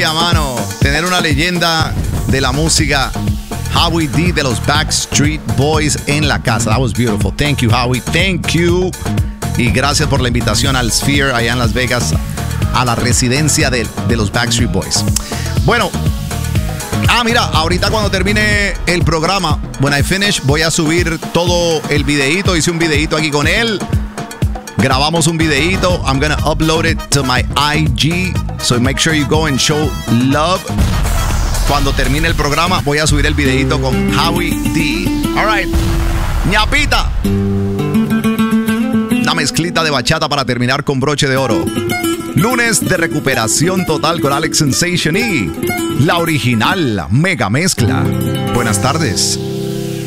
maravilla, mano. Tener una leyenda de la música, Howie D de los Backstreet Boys en la casa. That was beautiful. Thank you, Howie. Thank you. Y gracias por la invitación al Sphere allá en Las Vegas, a la residencia de los Backstreet Boys. Bueno, mira, ahorita cuando termine el programa, when I finish, voy a subir todo el videíto. Hice un videíto aquí con él. Grabamos un videíto. I'm gonna upload it to my IG. So make sure you go and show love. Cuando termine el programa, voy a subir el videíto con Howie D. All right. Ñapita. Una mezclita de bachata para terminar con broche de oro. Lunes de recuperación total con Alex Sensation y la original mega mezcla. Buenas tardes.